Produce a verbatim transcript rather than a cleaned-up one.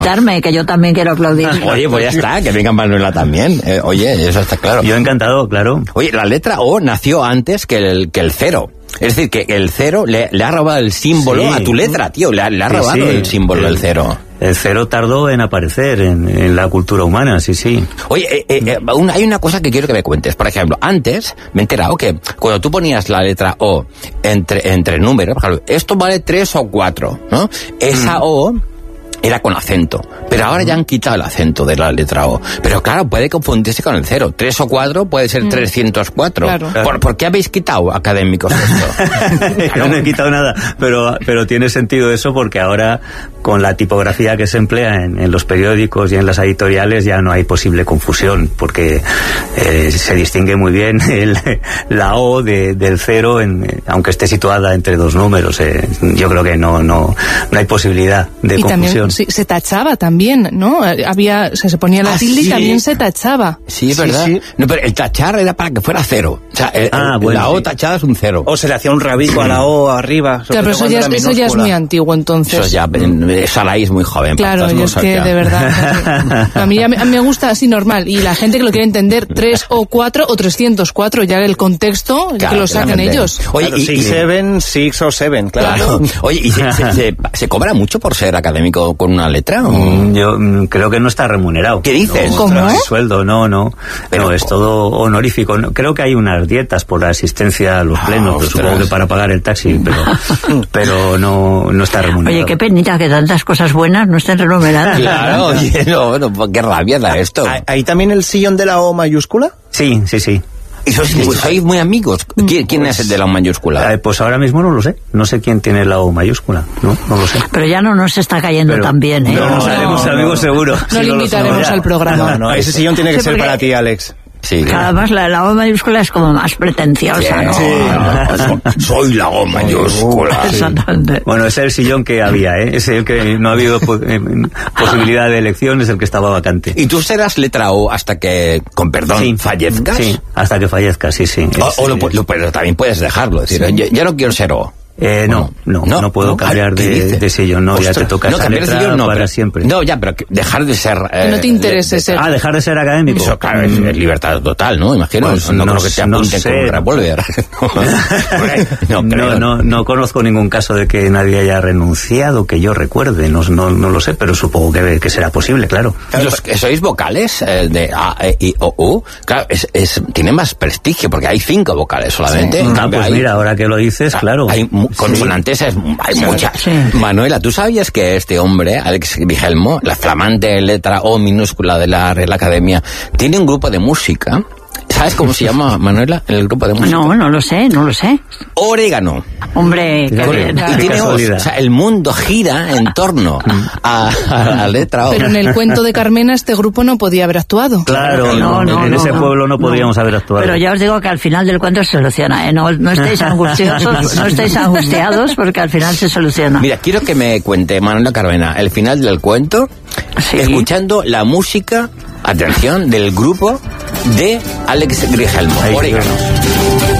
Darme, que yo también quiero aplaudir. Oye, pues ya está, que venga Manuela también. Eh, oye, eso está claro. Yo encantado, claro. Oye, la letra O nació antes que el, que el cero. Es decir, que el cero le, le ha robado el símbolo sí. a tu letra, tío. Le ha, le ha sí, robado sí. el símbolo del cero. El cero tardó en aparecer en, en la cultura humana, sí, sí. Oye, eh, eh, una, hay una cosa que quiero que me cuentes. Por ejemplo, antes me he enterado que cuando tú ponías la letra O entre, entre números, por ejemplo, esto vale tres o cuatro, ¿no? Esa mm. O era con acento, pero ahora ya han quitado el acento de la letra O. Pero claro, puede confundirse con el cero. Tres o cuatro puede ser mm. trescientos cuatro. Claro. ¿Por, ¿Por qué habéis quitado, académicos, esto? Yo no he quitado nada, pero, pero tiene sentido eso porque ahora, con la tipografía que se emplea en, en los periódicos y en las editoriales, ya no hay posible confusión, porque eh, se distingue muy bien el, la O de, del cero, en, aunque esté situada entre dos números. Eh, yo creo que no, no, no hay posibilidad de y confusión. También, sí, se tachaba también, ¿no? Había, o sea, se ponía la ah, tilde sí. y también se tachaba. Sí, es verdad. Sí, sí. No, pero el tachar era para que fuera cero. O sea, el, ah, el, bueno, la O sí. tachada es un cero. O se le hacía un rabico a la O arriba. Claro, pero eso ya, eso ya es muy antiguo, entonces. Eso ya, Sarai es muy joven. Claro, yo es que, ya. de verdad. A mí, a mí me gusta así normal. Y la gente que lo quiere entender, tres o cuatro o trescientos cuatro, ya el contexto, claro, que lo saquen ellos. Oye, claro, y, six, y, seven, six o seven, claro. claro. Oye, ¿y se, se, se, se cobra mucho por ser académico con una letra? ¿O? Yo mm, creo que no está remunerado. ¿Qué dices? No, ¿Cómo? No hay sueldo, no, no. Pero no, es todo honorífico. No, creo que hay unas dietas por la asistencia a los plenos, ah, pero supongo que para pagar el taxi, pero, pero no, no está remunerado. Oye, qué penita que tantas cosas buenas no estén remuneradas. Claro, oye, no, no, qué rabia da esto. ¿Hay también el sillón de la O mayúscula? Sí, sí, sí. ¿Y sois, sí, sois muy amigos? ¿Quién, quién pues, es el de la O mayúscula? Eh, pues ahora mismo no lo sé. No sé quién tiene la O mayúscula. No, no lo sé. Pero ya no nos está cayendo Pero, tan bien, ¿eh? No, nos haremos no, amigos no, seguro. No si le no invitaremos al programa. No, no, ese sillón tiene que sí, ser porque... para ti, Alex. Sí, además la, la O mayúscula es como más pretenciosa, sí, ¿no? Sí, no, soy la O mayúscula. Exactamente. Bueno, ese es el sillón que había, ¿eh? Ese el que no ha habido po eh, posibilidad de elección, es el que estaba vacante. ¿Y tú serás letra O hasta que, con perdón, sí, fallezcas? Sí, hasta que fallezcas, sí, sí. O, o lo, lo, pero también puedes dejarlo, decir, sí. yo, yo no quiero ser O. Eh, no, no, no, no puedo no, cambiar de, de sillón, no, Ostras, ya te toca no, esa letra sillón, no, para pero, siempre. No, ya, pero dejar de ser... Eh, que no te interese de, ser... Ah, dejar de ser académico. Eso, claro, es, es libertad total, ¿no? Imagino, pues, no, no creo que te no apunten sé. con un revólver. no, no, no, no conozco ningún caso de que nadie haya renunciado, que yo recuerde, no, no, no lo sé, pero supongo que, que será posible, claro. Los que sois vocales eh, de A, E, I, O, U, claro, es, es, tiene más prestigio, porque hay cinco vocales solamente. Sí. Ah, pues hay, mira, ahora que lo dices, claro. Hay consonantes, sí. es, hay sí. muchas. Sí. Manuela, ¿tú sabías que este hombre, Alex Grigelmo, la flamante letra O minúscula de la Real Academia, tiene un grupo de música? ¿Sabes cómo se llama, Manuela, el grupo de música? No, no lo sé, no lo sé. Orégano. Hombre, qué bien. Y tiene, o sea, el mundo gira en torno a, a la letra O. Pero en el cuento de Carmena este grupo no podía haber actuado. Claro, no, no, en no, ese no, pueblo no podíamos no. haber actuado. Pero ya os digo que al final del cuento se soluciona, ¿eh? No, no estéis angustiosos, no estéis angustiados porque al final se soluciona. Mira, quiero que me cuente, Manuela Carmena, el final del cuento, sí. escuchando la música, atención, del grupo de Alex Grigelmo, Orégano.